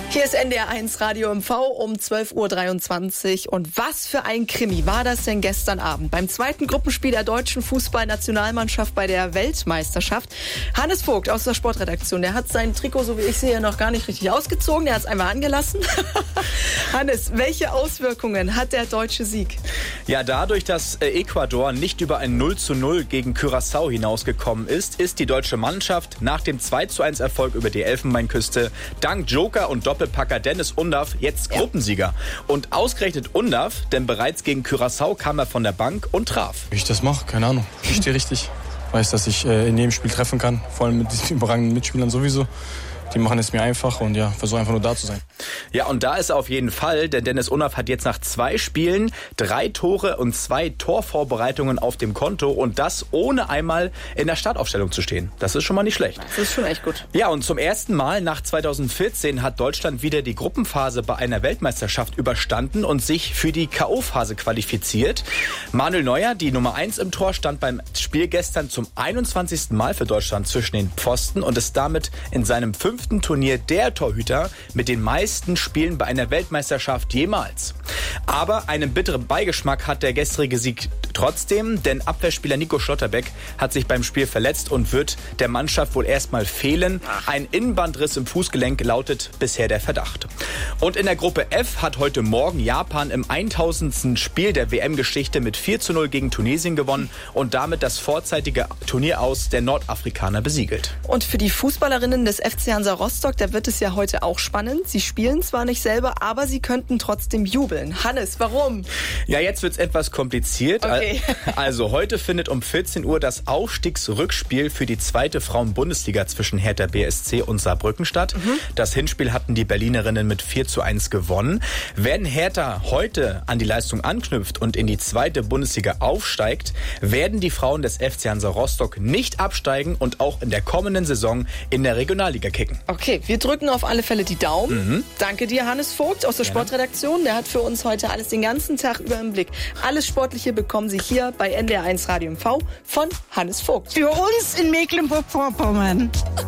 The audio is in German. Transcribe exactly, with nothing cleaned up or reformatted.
Hier ist N D R eins Radio M V um zwölf Uhr dreiundzwanzig. Und was für ein Krimi war das denn gestern Abend? Beim zweiten Gruppenspiel der deutschen Fußballnationalmannschaft bei der Weltmeisterschaft. Hannes Vogt aus der Sportredaktion, der hat sein Trikot, so wie ich sehe, noch gar nicht richtig ausgezogen. Der hat es einmal angelassen. Hannes, welche Auswirkungen hat der deutsche Sieg? Ja, dadurch, dass Ecuador nicht über ein null zu null gegen Curaçao hinausgekommen ist, ist die deutsche Mannschaft nach dem zwei zu eins Erfolg über die Elfenbeinküste dank Joker und Doppelpacker Dennis Undav jetzt Gruppensieger. Und ausgerechnet Undav, denn bereits gegen Curaçao kam er von der Bank und traf. Wie ich das mache, keine Ahnung. Ich stehe richtig. Weiß, dass ich äh, in jedem Spiel treffen kann, vor allem mit diesen überragenden Mitspielern sowieso. Die machen es mir einfach und ja, versuche einfach nur da zu sein. Ja, und da ist er auf jeden Fall, denn Dennis Undav hat jetzt nach zwei Spielen drei Tore und zwei Torvorbereitungen auf dem Konto und das ohne einmal in der Startaufstellung zu stehen. Das ist schon mal nicht schlecht. Das ist schon echt gut. Ja, und zum ersten Mal nach zweitausendvierzehn hat Deutschland wieder die Gruppenphase bei einer Weltmeisterschaft überstanden und sich für die K O-Phase qualifiziert. Manuel Neuer, die Nummer eins im Tor, stand beim Spiel gestern zum einundzwanzigsten Mal für Deutschland zwischen den Pfosten und ist damit in seinem fünften Turnier der Torhüter mit den meisten Spielen bei einer Weltmeisterschaft jemals. Aber einen bitteren Beigeschmack hat der gestrige Sieg trotzdem, denn Abwehrspieler Nico Schlotterbeck hat sich beim Spiel verletzt und wird der Mannschaft wohl erstmal fehlen. Ein Innenbandriss im Fußgelenk lautet bisher der Verdacht. Und in der Gruppe F hat heute Morgen Japan im tausendsten Spiel der W M-Geschichte mit vier zu null gegen Tunesien gewonnen und damit das vorzeitige Turnieraus der Nordafrikaner besiegelt. Und für die Fußballerinnen des F C Hansa Rostock, da wird es ja heute auch spannend. Sie spielen zwar nicht selber, aber sie könnten trotzdem jubeln. Hannes, warum? Ja, jetzt wird's etwas kompliziert. Okay. Also heute findet um vierzehn Uhr das Aufstiegsrückspiel für die zweite Frauen-Bundesliga zwischen Hertha B S C und Saarbrücken statt. Mhm. Das Hinspiel hatten die Berlinerinnen mit vier zu eins gewonnen. Wenn Hertha heute an die Leistung anknüpft und in die zweite Bundesliga aufsteigt, werden die Frauen des F C Hansa Rostock nicht absteigen und auch in der kommenden Saison in der Regionalliga kicken. Okay, wir drücken auf alle Fälle die Daumen. Mhm. Danke dir, Hannes Vogt aus der Gerne. Sportredaktion. Der hat für uns heute alles den ganzen Tag über im Blick. Alles Sportliche bekommen Sie hier bei N D R eins Radio M V von Hannes Vogt. Für uns in Mecklenburg-Vorpommern.